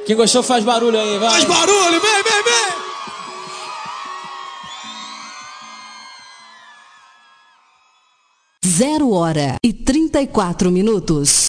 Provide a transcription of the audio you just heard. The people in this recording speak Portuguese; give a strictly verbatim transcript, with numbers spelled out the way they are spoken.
Quem gostou faz barulho aí, vai. Faz barulho, vem, vem, vem. Zero hora e trinta e quatro minutos.